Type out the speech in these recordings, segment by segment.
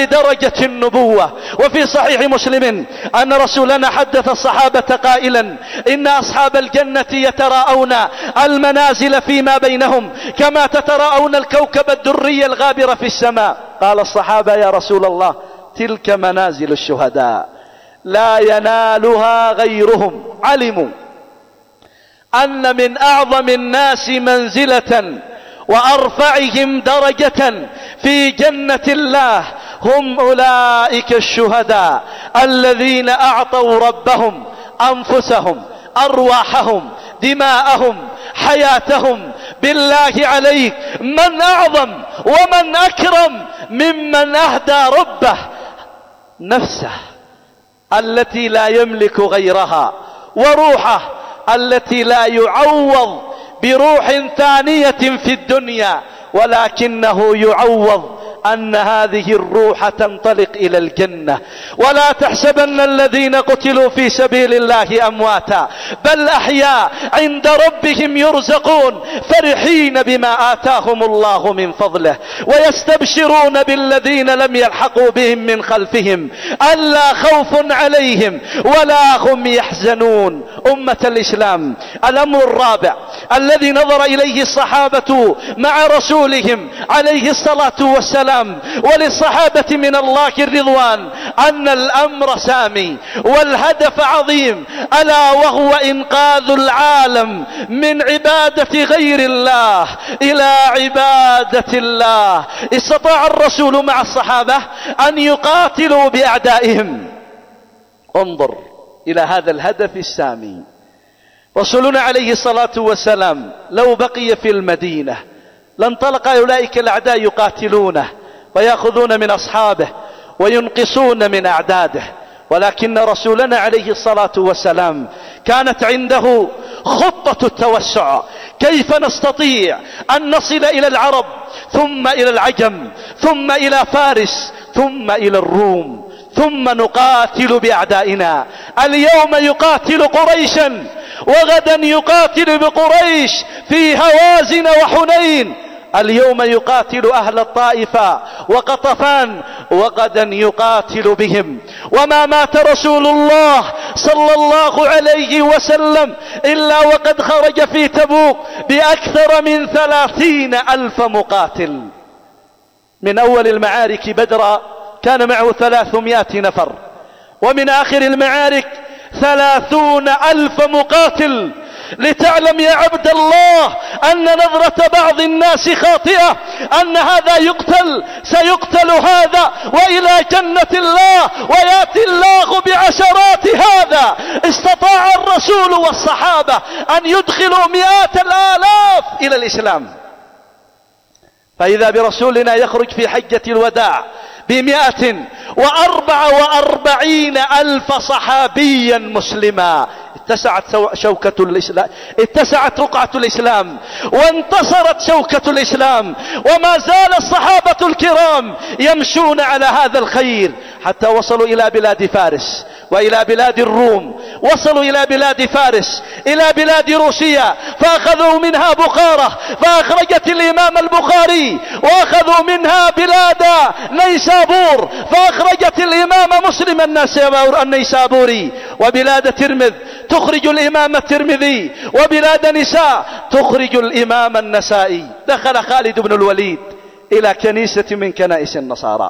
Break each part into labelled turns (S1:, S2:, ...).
S1: بدرجة النبوة. وفي صحيح مسلم أن رسولنا حدث الصحابة قائلا: إن أصحاب الجنة يتراءون المنازل فيما بينهم كما تتراءون الكوكب الدري الغابر في السماء. قال الصحابة: يا رسول الله، تلك منازل الشهداء لا ينالها غيرهم. علموا أن من أعظم الناس منزلة وأرفعهم درجة في جنة الله هم أولئك الشهداء الذين أعطوا ربهم أنفسهم، أرواحهم، دماءهم، حياتهم. بالله عليك، من أعظم ومن أكرم ممن أهدى ربه نفسه التي لا يملك غيرها، وروحه التي لا يعوض بروح ثانية في الدنيا، ولكنه يعوض أن هذه الروح تنطلق إلى الجنة. ولا تحسبن الذين قتلوا في سبيل الله أمواتا، بل أحياء عند ربهم يرزقون، فرحين بما آتاهم الله من فضله، ويستبشرون بالذين لم يلحقوا بهم من خلفهم ألا خوف عليهم ولا هم يحزنون. أمة الإسلام، الأمر الرابع الذي نظر إليه الصحابة مع رسولهم عليه الصلاة والسلام وللصحابة من الله الرضوان أن الأمر سامي والهدف عظيم، ألا وهو إنقاذ العالم من عبادة غير الله إلى عبادة الله. استطاع الرسول مع الصحابة أن يقاتلوا بأعدائهم. انظر إلى هذا الهدف السامي. رسولنا عليه الصلاة والسلام لو بقي في المدينة لانطلق أولئك الأعداء يقاتلونه ويأخذون من أصحابه وينقصون من أعداده، ولكن رسولنا عليه الصلاة والسلام كانت عنده خطة التوسع. كيف نستطيع أن نصل إلى العرب، ثم إلى العجم، ثم إلى فارس، ثم إلى الروم، ثم نقاتل بأعدائنا. اليوم يقاتل قريشا، وغدا يقاتل بقريش في هوازن وحنين. اليوم يقاتل أهل الطائفة وقطفان، وغدا يقاتل بهم. وما مات رسول الله صلى الله عليه وسلم إلا وقد خرج في تبوك بأكثر من 30,000 مقاتل. من أول المعارك بدر كان معه 300 نفر، ومن آخر المعارك 30,000 مقاتل. لتعلم يا عبد الله أن نظرة بعض الناس خاطئة، أن هذا يقتل سيقتل هذا وإلى جنة الله، ويأتي الله بعشرات هذا. استطاع الرسول والصحابة أن يدخلوا مئات الآلاف إلى الإسلام. فإذا برسولنا يخرج في حجة الوداع ب144,000 صحابيا مسلما. اتسعت رقعة الإسلام وانتصرت شوكة الإسلام، وما زال الصحابة الكرام يمشون على هذا الخير حتى وصلوا إلى بلاد فارس وإلى بلاد الروم. وصلوا إلى بلاد فارس، إلى بلاد روسيا، فأخذوا منها بخارى فأخرجت الإمام البخاري، وأخذوا منها بلاد نيسابور فأخرجت الإمام مسلم النيسابوري، وبلاد ترمذ تخرج الإمام الترمذي، وبلاد نساء تخرج الإمام النسائي. دخل خالد بن الوليد إلى كنيسة من كنائس النصارى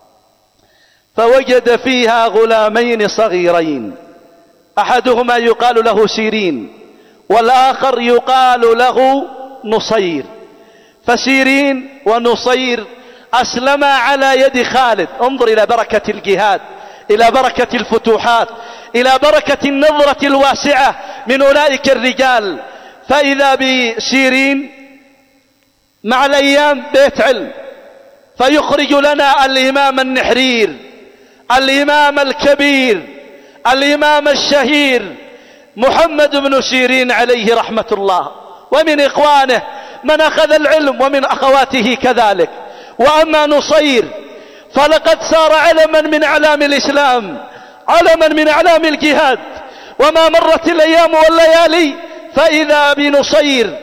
S1: فوجد فيها غلامين صغيرين، أحدهما يقال له سيرين والآخر يقال له نصير. فسيرين ونصير أسلما على يد خالد. انظر إلى بركة الجهاد، إلى بركة الفتوحات، إلى بركة النظرة الواسعة من أولئك الرجال. فإذا بسيرين مع الأيام بيت علم، فيخرج لنا الإمام النحرير، الإمام الكبير، الإمام الشهير محمد بن سيرين عليه رحمة الله. ومن إخوانه من أخذ العلم ومن أخواته كذلك. وأما نصير فلقد صار علما من أعلام الإسلام، علما من أعلام الجهاد. وما مرت الأيام والليالي فإذا بنصير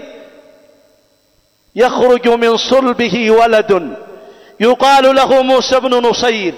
S1: يخرج من صلبه ولد يقال له موسى بن نصير.